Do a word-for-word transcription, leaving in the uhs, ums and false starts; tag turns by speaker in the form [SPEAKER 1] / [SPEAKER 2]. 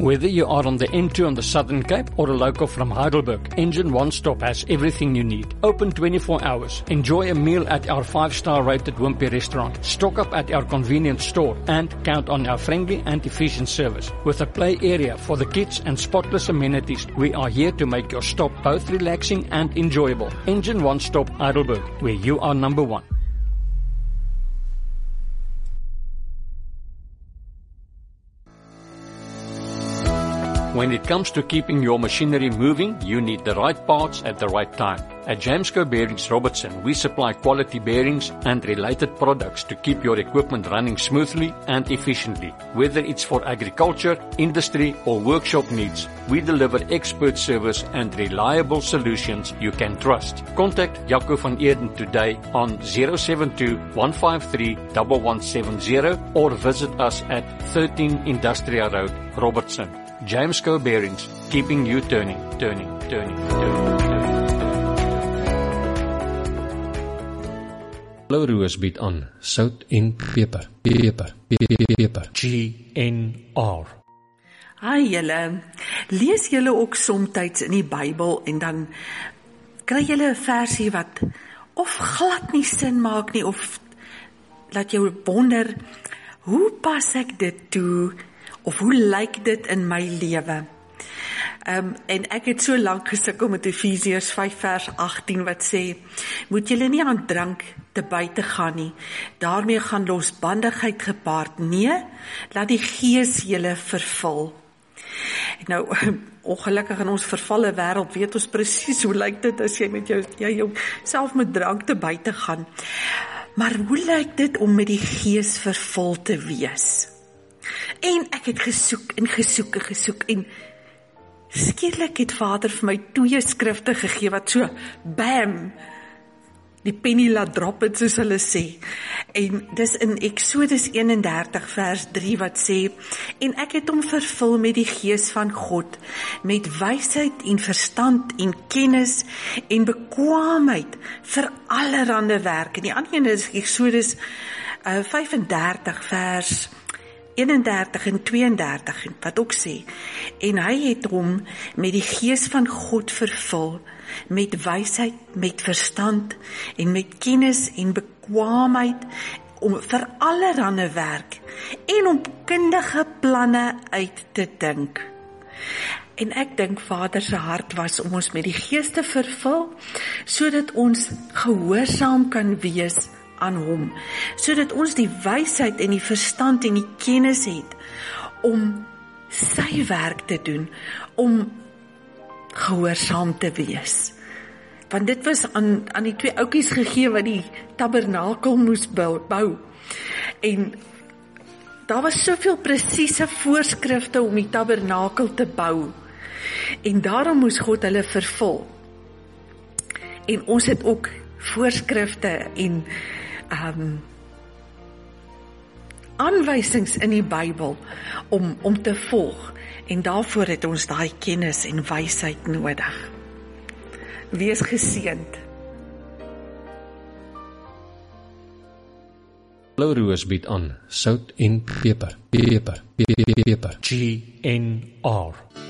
[SPEAKER 1] Whether you are on the N two on the Southern Cape or a local from Heidelberg, Engine One Stop has everything you need. Open twenty-four hours. Enjoy a meal at our five-star rated Wimpy restaurant. Stock up at our convenience store and count on our friendly and efficient service. With a play area for the kids and spotless amenities, we are here to make your stop both relaxing and enjoyable. Engine One Stop Heidelberg, where you are number one. When it comes to keeping your machinery moving, you need the right parts at the right time. At Jamesco Bearings Robertson, we supply quality bearings and related products to keep your equipment running smoothly and efficiently. Whether it's for agriculture, industry, or workshop needs, we deliver expert service and reliable solutions you can trust. Contact Jaco van Eerden today on zero seven two, one five three, one one seven zero or visit us at thirteen Industrial Road, Robertson. Jamesco Bearings, keeping you turning, turning, turning, turning.
[SPEAKER 2] Lauroos bied aan sout en peper, peper, peper.
[SPEAKER 1] G N R.
[SPEAKER 3] Hi julle, lees julle ook somtyds in die Bybel en dan kry julle 'n versie wat of glad nie sin maak nie of laat jou wonder, hoe pas ek dit toe? Of hoe lyk dit in my lewe? Um, en ek het so lank gesukkel met Efesiërs vyf vers agttien wat sê, moet julle nie aan drank te buite gaan nie, daarmee gaan losbandigheid gepaard, nee, laat die Gees julle vervul. En nou, ongelukkig in ons vervalle wêreld weet ons presies hoe lyk dit as jy met jou, jy jouself met drank te buite gaan. Maar hoe lyk dit om met die Gees vervul te wees? En ek het gesoek en gesoek en gesoek en skielik het Vader vir my twee skrifte gegee wat so, bam, die penny laat drop het soos hulle sê. En dis in Exodus eenendertig vers drie wat sê, en ek het hom vervul met die Gees van God, met wysheid en verstand en kennis en bekwaamheid vir allerhande werk. En die ander een is Exodus uh, vyfendertig vers eenendertig en tweeëndertig, wat ook sê, en hy het hom met die Gees van God vervul, met wysheid, met verstand, en met kennis en bekwaamheid, om vir allerhande werk, en om kundige planne uit te dink. En ek dink Vader se hart was om ons met die Gees te vervul, sodat ons gehoorsaam kan wees aan hom, sodat ons die wysheid en die verstand en die kennis het om sy werk te doen, om gehoorsaam te wees. Want dit was aan, aan die twee oukies gegee wat die tabernakel moes bou, bou. En daar was soveel presiese voorskrifte om die tabernakel te bou. En daarom moes God hulle vervul. En ons het ook voorskrifte en Um, aanwysings in die Bybel om, om te volg, en daarvoor het ons daai kennis en wysheid nodig. Wees geseënd.
[SPEAKER 2] Lauroos bied aan sout en peper, peper, peper.
[SPEAKER 1] G N R.